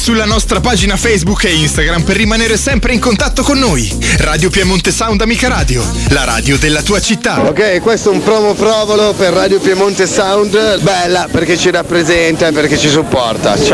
sulla nostra pagina Facebook e Instagram per rimanere sempre in contatto con noi. Radio Piemonte Sound Amica Radio, la radio della tua città. Ok, questo è un promo provolo per Radio Piemonte Sound. Bella perché ci rappresenta e perché ci supporta. Ciao.